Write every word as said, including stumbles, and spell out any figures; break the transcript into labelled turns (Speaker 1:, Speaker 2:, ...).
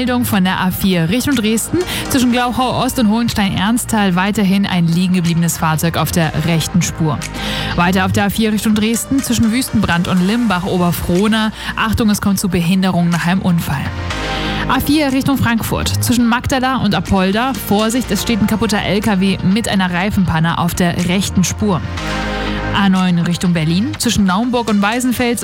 Speaker 1: Meldung von der A vier Richtung Dresden. Zwischen Glauchau Ost und Hohenstein-Ernsthal weiterhin ein liegen gebliebenes Fahrzeug auf der rechten Spur. Weiter auf der A vier Richtung Dresden zwischen Wüstenbrand und Limbach-Oberfrohna. Achtung, es kommt zu Behinderungen nach einem Unfall. A vier Richtung Frankfurt. Zwischen Magdala und Apolda. Vorsicht, es steht ein kaputter L K W mit einer Reifenpanne auf der rechten Spur. A neun Richtung Berlin. Zwischen Naumburg und Weißenfels